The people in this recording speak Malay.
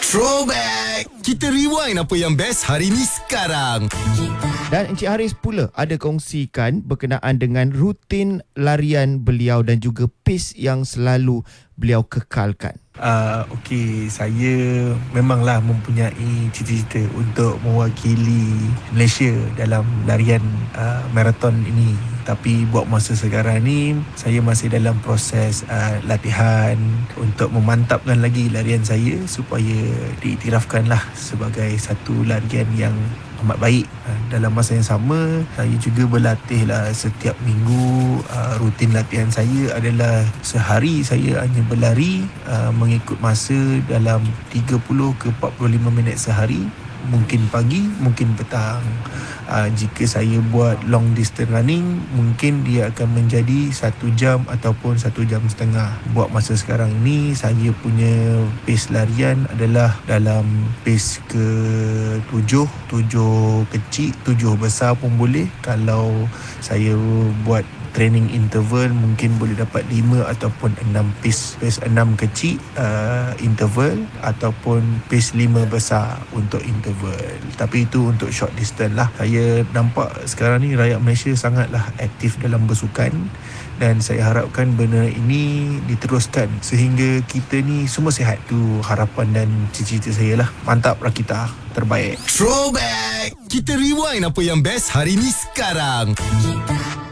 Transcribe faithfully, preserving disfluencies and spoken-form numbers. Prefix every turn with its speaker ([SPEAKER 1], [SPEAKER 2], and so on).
[SPEAKER 1] Throwback! Kita rewind apa yang best hari ni sekarang.
[SPEAKER 2] Dan Encik Haris pula ada kongsikan berkenaan dengan rutin larian beliau dan juga pace yang selalu beliau kekalkan.
[SPEAKER 3] Uh, Okey, saya memanglah mempunyai cita-cita untuk mewakili Malaysia dalam larian uh, maraton ini. Tapi buat masa sekarang ni, saya masih dalam proses uh, latihan untuk memantapkan lagi larian saya supaya diiktirafkanlah sebagai satu larian yang amat baik. Dalam masa yang sama, saya juga berlatih lah setiap minggu. uh, Rutin latihan saya adalah sehari saya hanya berlari uh, mengikut masa dalam tiga puluh ke empat puluh lima minit sehari. Mungkin pagi, mungkin petang. uh, Jika saya buat long distance running, mungkin dia akan menjadi satu jam ataupun satu jam setengah. Buat masa sekarang ni, saya punya pace larian adalah dalam pace ke tujuh. Tujuh kecil, tujuh besar pun boleh. Kalau saya buat training interval, mungkin boleh dapat lima ataupun enam pace. Pace enam kecil uh, interval ataupun pace lima besar untuk interval. Tapi itu untuk short distance lah. Saya nampak sekarang ni rakyat Malaysia sangatlah aktif dalam bersukan, dan saya harapkan benda ini diteruskan sehingga kita ni semua sihat. Itu harapan dan cita-cita saya lah. Mantap Rakita, terbaik.
[SPEAKER 1] Throwback! Kita rewind apa yang best hari ni sekarang.